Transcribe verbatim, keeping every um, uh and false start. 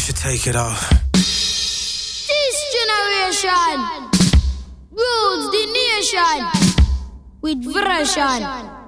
should take it off. This generation rules the nation with version.